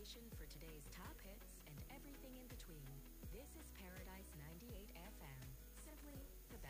destination for today's top hits and everything in between. This is